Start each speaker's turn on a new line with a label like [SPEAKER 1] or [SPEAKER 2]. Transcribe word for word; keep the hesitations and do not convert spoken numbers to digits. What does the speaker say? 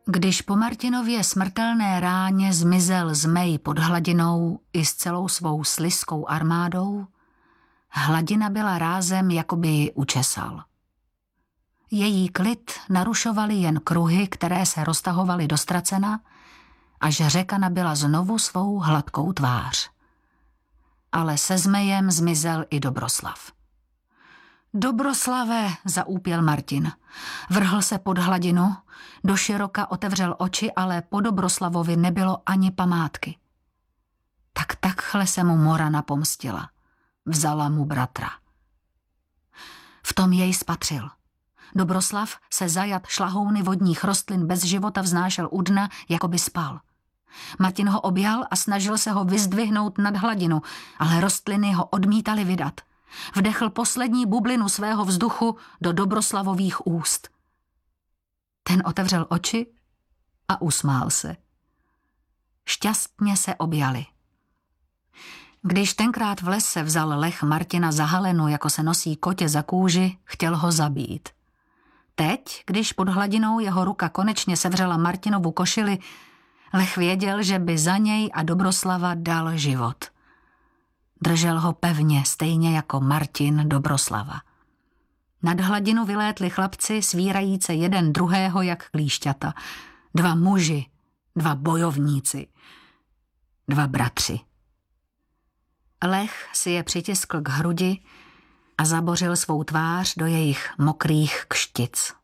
[SPEAKER 1] Když po Martinově smrtelné ráně zmizel zmej pod hladinou i s celou svou slizkou armádou, hladina byla rázem, jako by ji učesal. Její klid narušovaly jen kruhy, které se roztahovaly do ztracena, až řeka nabyla znovu svou hladkou tvář. Ale se zmejem zmizel i Dobroslav. Dobroslave, zaúpěl Martin. Vrhl se pod hladinu, doširoka otevřel oči, ale po Dobroslavovi nebylo ani památky. Tak takhle se mu Morana pomstila. Vzala mu bratra. V tom jej spatřil. Dobroslav se zajat šlahouny vodních rostlin bez života vznášel u dna, jako by spal. Martin ho objal a snažil se ho vyzdvihnout nad hladinu, ale rostliny ho odmítaly vydat. Vdechl poslední bublinu svého vzduchu do Dobroslavových úst. Ten otevřel oči a usmál se. Šťastně se objali. Když tenkrát v lese vzal Lech Martina za halenu, jako se nosí kotě za kůži, chtěl ho zabít. Teď, když pod hladinou jeho ruka konečně sevřela Martinovu košili, Lech věděl, že by za něj a Dobroslava dal život. Držel ho pevně, stejně jako Martin Dobroslava. Nad hladinu vylétli chlapci, svírajíce jeden druhého jak klíšťata. Dva muži, dva bojovníci, dva bratři. Lech si je přitiskl k hrudi a zabořil svou tvář do jejich mokrých kštic.